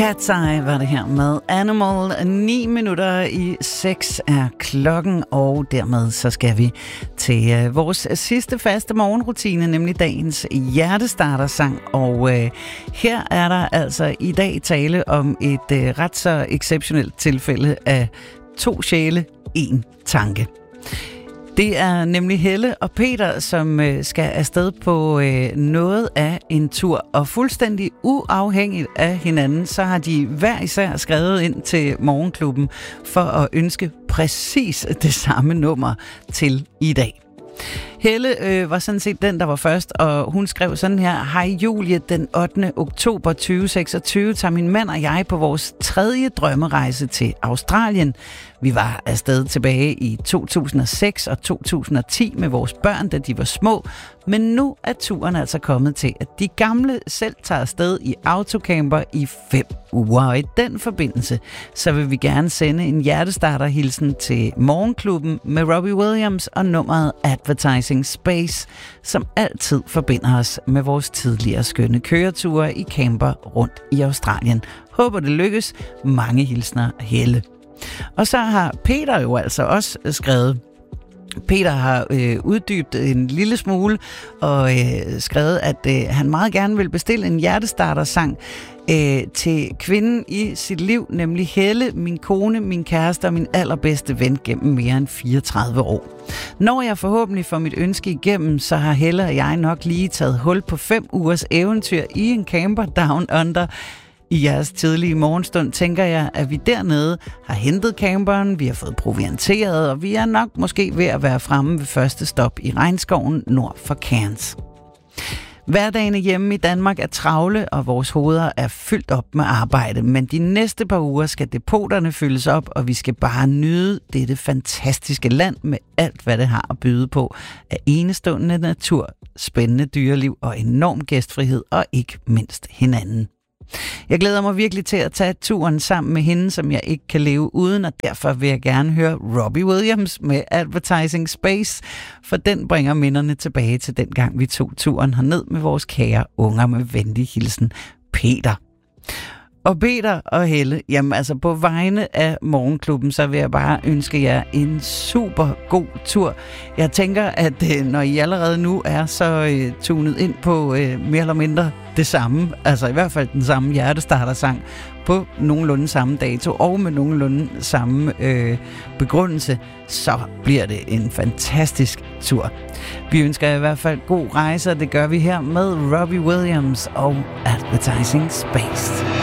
Cat's Eye var det her med Animal. 9 minutter i 6 er klokken, og dermed så skal vi til vores sidste faste morgenrutine, nemlig dagens hjertestartersang. Og her er der altså i dag tale om et ret så exceptionelt tilfælde af 2 sjæle, 1 tanke. Det er nemlig Helle og Peter, som skal afsted på noget af en tur, og fuldstændig uafhængigt af hinanden, så har de hver især skrevet ind til Morgenklubben for at ønske præcis det samme nummer til i dag. Helle var sådan set den, der var først, og hun skrev sådan her: Hej Julie, den 8. oktober 2026 tager min mand og jeg på vores 3. drømmerejse til Australien. Vi var afsted tilbage i 2006 og 2010 med vores børn, da de var små, men nu er turen altså kommet til, at de gamle selv tager afsted i autocamper i 5 uger. Og i den forbindelse, så vil vi gerne sende en hjertestarterhilsen til Morgenklubben med Robbie Williams og nummeret Advertising Space, som altid forbinder os med vores tidligere skønne køreture i camper rundt i Australien. Håber det lykkes. Mange hilsner, Helle. Og så har Peter jo altså også skrevet. Peter har uddybet en lille smule og skrevet, at han meget gerne vil bestille en hjertestartersang til kvinden i sit liv, nemlig Helle, min kone, min kæreste og min allerbedste ven gennem mere end 34 år. Når jeg forhåbentlig får mit ønske igennem, så har Helle og jeg nok lige taget hul på 5 ugers eventyr i en camper down under. I jeres tidlige morgenstund tænker jeg, at vi dernede har hentet camperen, vi har fået provianteret, og vi er nok måske ved at være fremme ved første stop i regnskoven nord for Cairns. Hverdagene hjemme i Danmark er travle, og vores hoveder er fyldt op med arbejde, men de næste par uger skal depoterne fyldes op, og vi skal bare nyde dette fantastiske land med alt, hvad det har at byde på af enestående natur, spændende dyreliv og enorm gæstfrihed, og ikke mindst hinanden. Jeg glæder mig virkelig til at tage turen sammen med hende, som jeg ikke kan leve uden, og derfor vil jeg gerne høre Robbie Williams med Advertising Space, for den bringer minderne tilbage til den gang, vi tog turen herned med vores kære unger. Med venlig hilsen, Peter. Og Peter og Helle, jamen altså på vegne af Morgenklubben, så vil jeg bare ønske jer en super god tur. Jeg tænker, at når I allerede nu er så tunet ind på mere eller mindre det samme, altså i hvert fald den samme hjertestartersang på nogenlunde samme dato og med nogenlunde samme begrundelse, så bliver det en fantastisk tur. Vi ønsker jer i hvert fald god rejse, og det gør vi her med Robbie Williams og Advertising Space.